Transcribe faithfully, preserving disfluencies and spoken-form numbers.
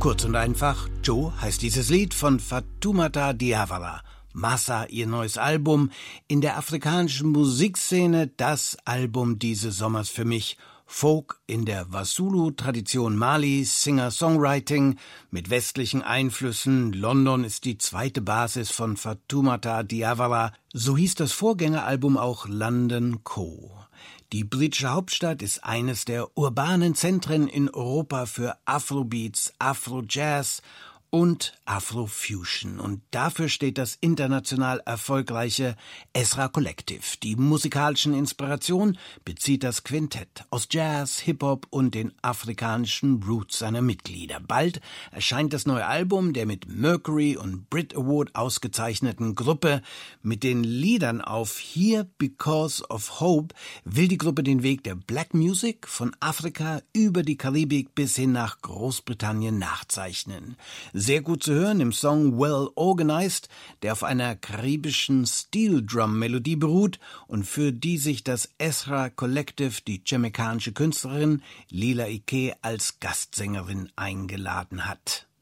Kurz und einfach, Joe heißt dieses Lied von Fatoumata Diawara. Massa, ihr neues Album. In der afrikanischen Musikszene das Album dieses Sommers für mich. Folk in der Wasulu-Tradition Malis, Singer-Songwriting mit westlichen Einflüssen. London ist die zweite Basis von Fatoumata Diawara. So hieß das Vorgängeralbum auch London Co. Die britische Hauptstadt ist eines der urbanen Zentren in Europa für Afrobeats, Afro-Jazz und Afrofusion. Und dafür steht das international erfolgreiche Ezra Collective. Die musikalischen Inspiration bezieht das Quintett aus Jazz, Hip-Hop und den afrikanischen Roots seiner Mitglieder. Bald erscheint das neue Album der mit Mercury und Brit Award ausgezeichneten Gruppe. Mit den Liedern auf Here Because of Hope will die Gruppe den Weg der Black Music von Afrika über die Karibik bis hin nach Großbritannien nachzeichnen. Sehr gut zu hören im Song Well Organized, der auf einer karibischen Steel-Drum-Melodie beruht und für die sich das Ezra Collective, die jamaikanische Künstlerin Lila Ike, als Gastsängerin eingeladen hat.